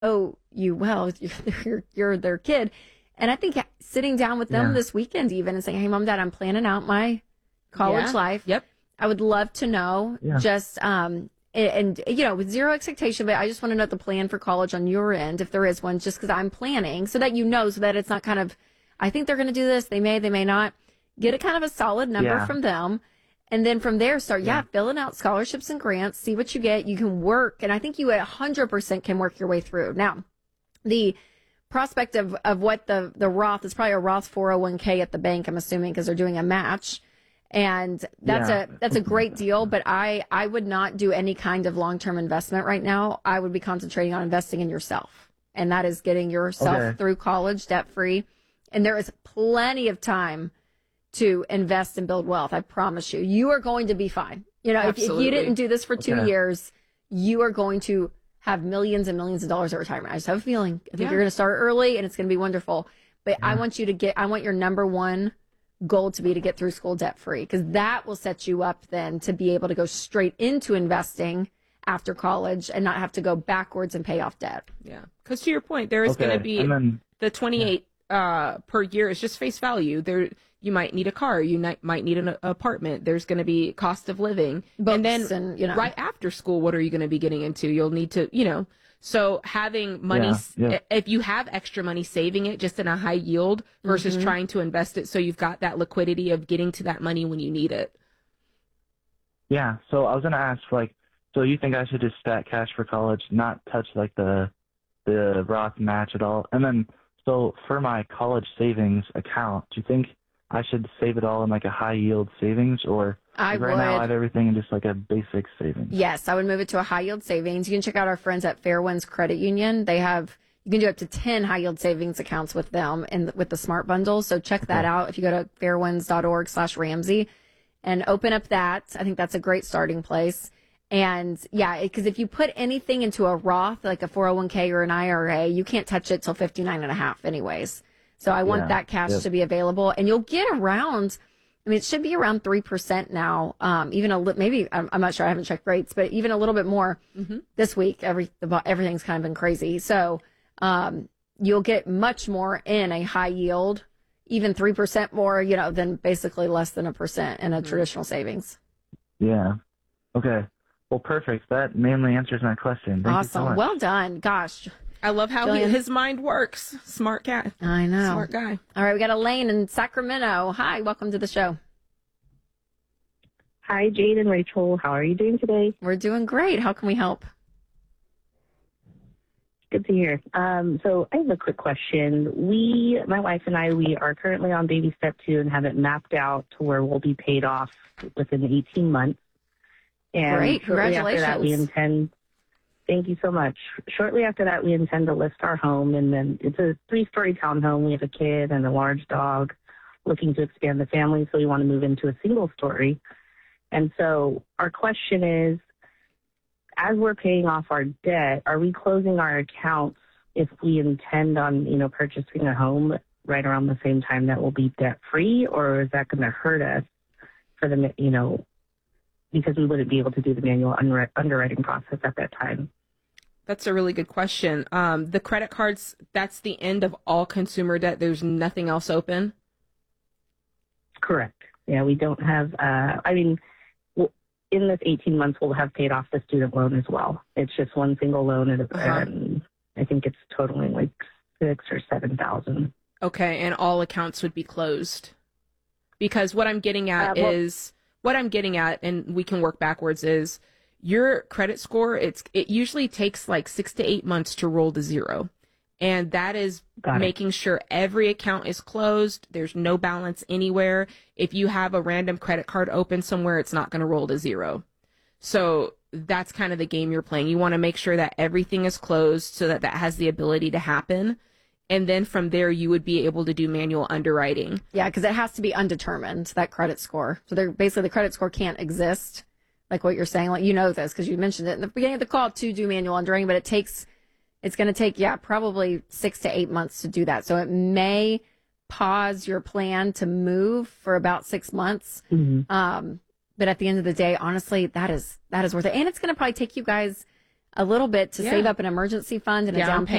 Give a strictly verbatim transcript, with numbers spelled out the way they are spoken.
know you well. You're, you're their kid. And I think sitting down with them Yeah. this weekend even and saying, hey, mom, dad, I'm planning out my college Yeah. life. Yep. I would love to know Yeah. just, um, and, and, you know, with zero expectation, but I just want to know the plan for college on your end, if there is one, just because I'm planning so that you know, so that it's not kind of, I think they're going to do this. They may, they may not. Get a kind of a solid number Yeah. from them. And then from there, start, yeah. Yeah. filling out scholarships and grants, see what you get. You can work. And I think you one hundred percent can work your way through. Now, the prospect of, of what the, the Roth is probably a Roth four oh one k at the bank, I'm assuming, because they're doing a match. And that's Yeah. a that's a great deal, but I, I would not do any kind of long-term investment right now. I would be concentrating on investing in yourself. And that is getting yourself Okay. through college debt-free. And there is plenty of time to invest and build wealth. I promise you. You are going to be fine. You know, if, if Absolutely. you didn't do this for two Okay. years, you are going to have millions and millions of dollars at retirement. I just have a feeling. I think Yeah. you're going to start early and it's going to be wonderful. But I want you to get, I want your number one goal to be to get through school debt free, because that will set you up then to be able to go straight into investing after college and not have to go backwards and pay off debt. Yeah. Because to your point, there is Okay. going to be And then, the twenty-eight uh, per year is just face value. There, you might need a car. You ni- might need an a- apartment. There's going to be cost of living. Books and then and, you know. right after school, what are you going to be getting into? You'll need to, you know, so having money, Yeah, s- yeah. if you have extra money, saving it just in a high yield versus Mm-hmm. trying to invest it so you've got that liquidity of getting to that money when you need it. yeah. So I was gonna ask, like, so you think I should just stack cash for college, not touch like the the Roth match at all? And then, so for my college savings account, do you think I should save it all in like a high yield savings, or I like, right now I would. have everything in just like a basic savings? Yes, I would move it to a high yield savings. You can check out our friends at Fairwinds Credit Union. They have, you can do up to ten high yield savings accounts with them and with the smart bundle. So check that out if you go to fairwinds.org slash Ramsey and open up that. I think that's a great starting place. And yeah, because if you put anything into a Roth, like a four oh one k or an I R A, you can't touch it till fifty-nine and a half anyways. So I want Yeah, that cash yep. to be available, and you'll get around, I mean, it should be around three percent now. Um, even a li- maybe, I'm, I'm not sure, I haven't checked rates, but even a little bit more this week. Every, the, everything's kind of been crazy. So, um, you'll get much more in a high yield, even three percent more, you know, than basically less than a percent in a traditional savings. Yeah. Okay. Well, perfect. That mainly answers my question. Thank you so Awesome. much. Well done. Gosh, I love how he, Jillian. his mind works. Smart cat. I know. Smart guy. All right. We got Elaine in Sacramento. Hi. Welcome to the show. Hi, Jade and Rachel. How are you doing today? We're doing great. How can we help? Good to hear. Um, so I have a quick question. We, my wife and I, we are currently on baby step two and have it mapped out to where we'll be paid off within eighteen months. And Great. shortly after that, we Congratulations. intend. Thank you so much. Shortly after that, we intend to list our home, and then it's a three-story townhome. We have a kid and a large dog, looking to expand the family, so we want to move into a single story. And so our question is, as we're paying off our debt, are we closing our accounts if we intend on, you know, purchasing a home right around the same time that we'll be debt free, or is that going to hurt us for the, you know, because we wouldn't be able to do the manual under- underwriting process at that time? That's a really good question. Um, the credit cards, that's the end of all consumer debt. There's nothing else open. Correct. Yeah, we don't have, uh, I mean, w- in this eighteen months, we'll have paid off the student loan as well. It's just one single loan, and, Uh-huh. and I think it's totaling like six or seven thousand. Okay, and all accounts would be closed. Because what I'm getting at Uh, well- is what I'm getting at, and we can work backwards, is your credit score, it's it usually takes like six to eight months to roll to zero. And that is Got it. making sure every account is closed. There's no balance anywhere. If you have a random credit card open somewhere, it's not going to roll to zero. So that's kind of the game you're playing. You want to make sure that everything is closed so that that has the ability to happen. And then from there, you would be able to do manual underwriting. Yeah, because it has to be undetermined, that credit score. So they're basically the credit score can't exist, like what you're saying. Like, you know this because you mentioned it in the beginning of the call to do manual underwriting, but it takes, it's going to take, yeah, probably six to eight months to do that. So it may pause your plan to move for about six months. Mm-hmm. Um, but at the end of the day, honestly, that is that is worth it. And it's going to probably take you guys a little bit to Yeah. save up an emergency fund and Yeah, a down I'm payment.